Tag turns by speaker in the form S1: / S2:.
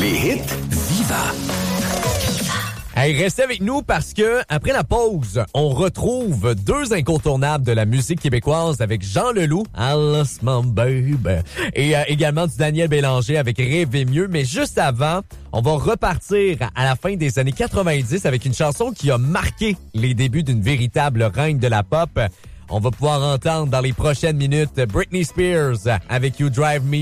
S1: Les hits Viva.
S2: Hey, restez avec nous parce que après la pause, on retrouve deux incontournables de la musique québécoise avec Jean Leloup, Alice my baby, et également du Daniel Bélanger avec Rêver mieux. Mais juste avant, on va repartir à la fin des années 90 avec une chanson qui a marqué les débuts d'une véritable reine de la pop. On va pouvoir entendre dans les prochaines minutes Britney Spears avec You Drive Me